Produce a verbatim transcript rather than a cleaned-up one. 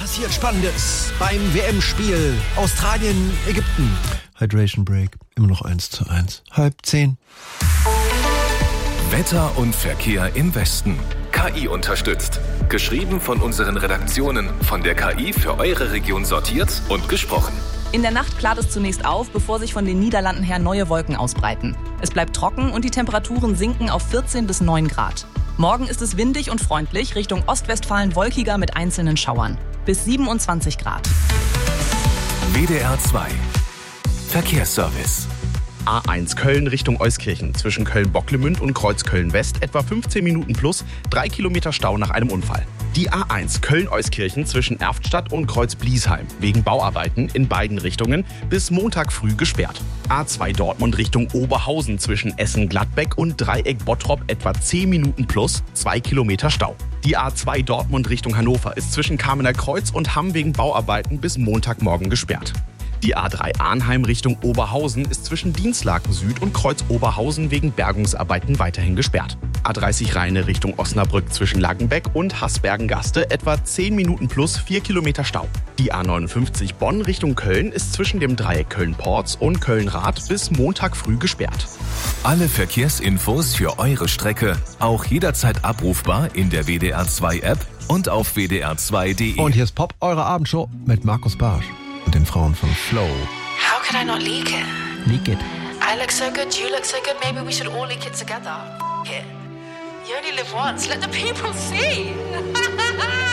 passiert Spannendes beim W M-Spiel Australien, Ägypten. Hydration Break, immer noch eins zu eins. Halb zehn. Wetter und Verkehr im Westen. K I unterstützt. Geschrieben von unseren Redaktionen, von der K I für eure Region sortiert und gesprochen. In der Nacht klart es zunächst auf, bevor sich von den Niederlanden her neue Wolken ausbreiten. Es bleibt trocken und die Temperaturen sinken auf vierzehn bis neun Grad. Morgen ist es windig und freundlich, Richtung Ostwestfalen wolkiger mit einzelnen Schauern. Bis siebenundzwanzig Grad. W D R zwei Verkehrsservice. A eins Köln Richtung Euskirchen. Zwischen Köln-Bocklemünd und Kreuz Köln-West etwa fünfzehn Minuten plus, drei Kilometer Stau nach einem Unfall. Die A eins Köln-Euskirchen zwischen Erftstadt und Kreuz-Bliesheim wegen Bauarbeiten in beiden Richtungen bis Montag früh gesperrt. A zwei Dortmund Richtung Oberhausen zwischen Essen-Gladbeck und Dreieck-Bottrop etwa zehn Minuten plus, zwei Kilometer Stau. Die A zwei Dortmund Richtung Hannover ist zwischen Kamener Kreuz und Hamm wegen Bauarbeiten bis Montagmorgen gesperrt. Die A drei Arnheim Richtung Oberhausen ist zwischen Dienstlaken Süd und Kreuz Oberhausen wegen Bergungsarbeiten weiterhin gesperrt. A dreißig Rheine Richtung Osnabrück zwischen Lagenbeck und Haßbergen-Gaste etwa zehn Minuten plus, vier Kilometer Stau. Die A neunundfünfzig Bonn Richtung Köln ist zwischen dem Dreieck Köln-Porz und Köln-Rath bis Montag früh gesperrt. Alle Verkehrsinfos für eure Strecke auch jederzeit abrufbar in der W D R zwei App und auf w d r zwei punkt d e. Und hier ist Pop, eure Abendshow mit Markus Barsch und den Frauen von Flow. How could I not leak it? Leak it. I look so good, you look so good, maybe we should all leak it together. F- it. You only live once, let the people see.